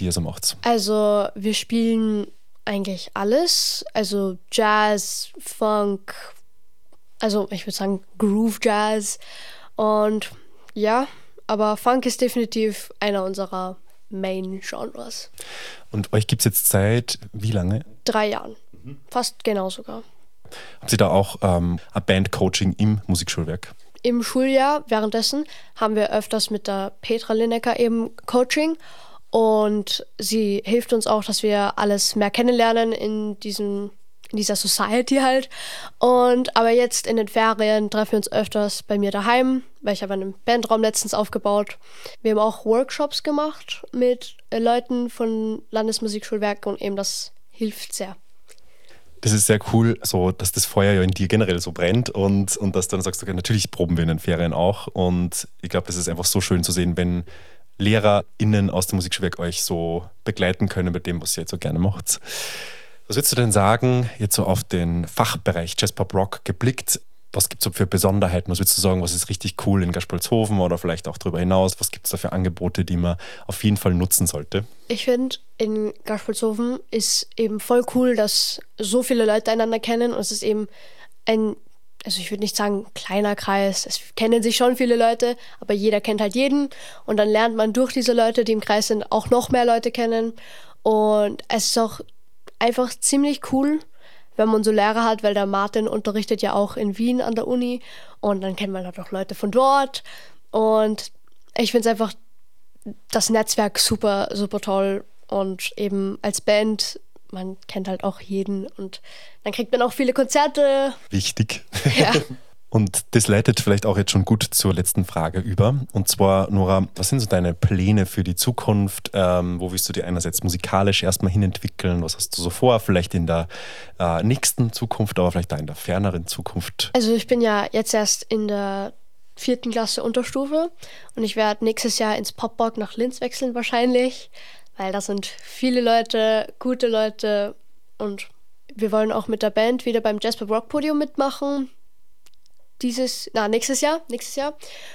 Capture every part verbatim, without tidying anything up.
die ihr so macht? Also wir spielen eigentlich alles, also Jazz, Funk, also ich würde sagen Groove Jazz und ja, aber Funk ist definitiv einer unserer Main-Genres. Und euch gibt es jetzt seit wie lange? Drei Jahren, mhm. Fast genau sogar. Haben Sie da auch ähm, ein Bandcoaching im Musikschulwerk? Im Schuljahr währenddessen haben wir öfters mit der Petra Lineker eben Coaching und sie hilft uns auch, dass wir alles mehr kennenlernen in diesem in dieser Society halt. Und aber jetzt in den Ferien treffen wir uns öfters bei mir daheim, weil ich habe einen Bandraum letztens aufgebaut. Wir haben auch Workshops gemacht mit Leuten von Landesmusikschulwerk und eben das hilft sehr. Das ist sehr cool, so dass das Feuer ja in dir generell so brennt und, und dass du dann sagst, okay, natürlich proben wir in den Ferien auch. Und ich glaube, das ist einfach so schön zu sehen, wenn LehrerInnen aus dem Musikschulwerk euch so begleiten können mit dem, was ihr jetzt so gerne macht. Was würdest du denn sagen, jetzt so auf den Fachbereich Jazz Pop Rock geblickt? Was gibt es so für Besonderheiten? Was würdest du sagen, was ist richtig cool in Gaspolzhofen oder vielleicht auch darüber hinaus? Was gibt es da für Angebote, die man auf jeden Fall nutzen sollte? Ich finde, in Gaspolzhofen ist eben voll cool, dass so viele Leute einander kennen und es ist eben ein, also ich würde nicht sagen kleiner Kreis, es kennen sich schon viele Leute, aber jeder kennt halt jeden und dann lernt man durch diese Leute, die im Kreis sind, auch noch mehr Leute kennen und es ist auch einfach ziemlich cool, wenn man so Lehrer hat, weil der Martin unterrichtet ja auch in Wien an der Uni und dann kennt man halt auch Leute von dort und ich finde es einfach das Netzwerk super, super toll und eben als Band, man kennt halt auch jeden und dann kriegt man auch viele Konzerte. Wichtig. Ja. Und das leitet vielleicht auch jetzt schon gut zur letzten Frage über. Und zwar, Nora, was sind so deine Pläne für die Zukunft? Ähm, wo willst du dich einerseits musikalisch erstmal hinentwickeln? Was hast du so vor? Vielleicht in der äh, nächsten Zukunft, aber vielleicht da in der ferneren Zukunft? Also ich bin ja jetzt erst in der vierten Klasse Unterstufe und ich werde nächstes Jahr ins Poprock nach Linz wechseln wahrscheinlich, weil da sind viele Leute, gute Leute und wir wollen auch mit der Band wieder beim Jazz Pop Rock Podium mitmachen. Dieses, na, nächstes Jahr, nächstes Jahr.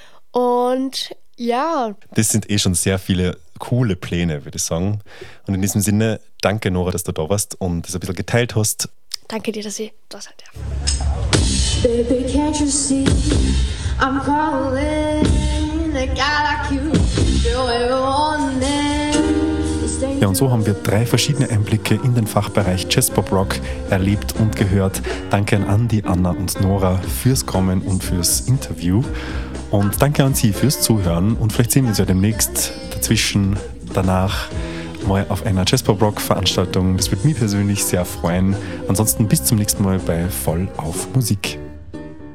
Und ja. Das sind eh schon sehr viele coole Pläne, würde ich sagen. Und in diesem Sinne, danke Nora, dass du da warst und das ein bisschen geteilt hast. Danke dir, dass ich da sein darf. Baby, can't you see I'm calling a guy like you, do everyone there. Ja, und so haben wir drei verschiedene Einblicke in den Fachbereich Jazz Pop Rock erlebt und gehört. Danke an Andi, Anna und Nora fürs Kommen und fürs Interview. Und danke an Sie fürs Zuhören. Und vielleicht sehen wir uns ja demnächst dazwischen, danach mal auf einer Jazz Pop Rock Veranstaltung. Das würde mich persönlich sehr freuen. Ansonsten bis zum nächsten Mal bei Voll auf Musik.